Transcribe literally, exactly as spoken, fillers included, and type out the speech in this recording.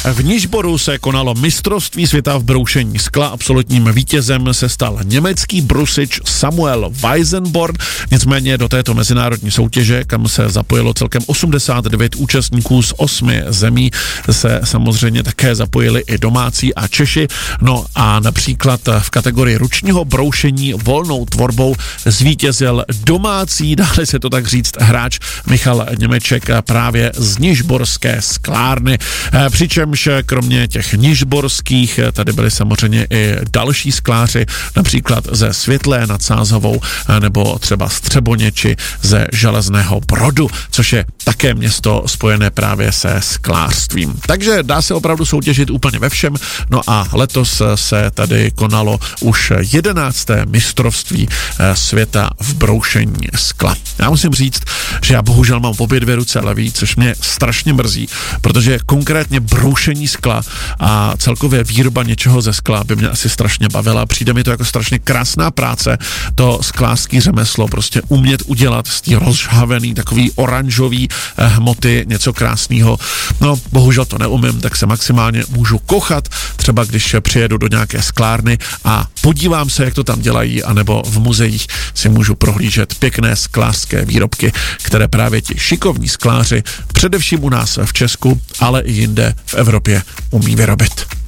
V Nižboru se konalo mistrovství světa v broušení skla. Absolutním vítězem se stal německý brusič Samuel Weisenborn. Nicméně do této mezinárodní soutěže, kam se zapojilo celkem osmdesát devět účastníků z osmi zemí, se samozřejmě také zapojili i domácí a Češi. No a například v kategorii ručního broušení volnou tvorbou zvítězil domácí, dále se to tak říct, hráč Michal Němeček právě z Nižborské sklárny. Přičemž kromě těch nižborských tady byli samozřejmě i další skláři, například ze Světlé nad Sázavou nebo třeba Střeboněči ze Železného Brodu, což je také město spojené právě se sklářstvím. Takže dá se opravdu soutěžit úplně ve všem. No a letos se tady konalo už jedenácté mistrovství světa v broušení skla. Já musím říct, že já bohužel mám obě dvě ruce levý, což mě strašně mrzí, protože konkrétně broušení skla a celkově výroba něčeho ze skla by mě asi strašně bavila. Přijde mi to jako strašně krásná práce, to sklářský řemeslo, prostě umět udělat z té rozžhavený, takový oranžový eh, hmoty něco krásného. No, bohužel to neumím, tak se maximálně můžu kochat, třeba když přijedu do nějaké sklárny a podívám se, jak to tam dělají, anebo v muzeích si můžu prohlížet pěkné sklářské výrobky, které právě ti šikovní skláři, především u nás v Česku, ale i jinde v Evropě umí vyrobit.